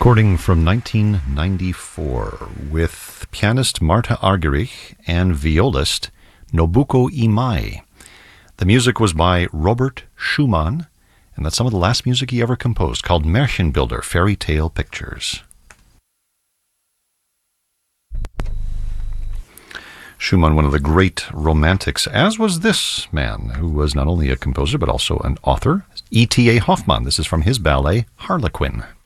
Recording from 1994 with pianist Marta Argerich and violist Nobuko Imai. The music was by Robert Schumann, and that's some of the last music he ever composed, called Märchenbilder, Fairy Tale Pictures. Schumann, one of the great romantics, as was this man, who was not only a composer but also an author, E.T.A. Hoffmann. This is from his ballet, Harlequin.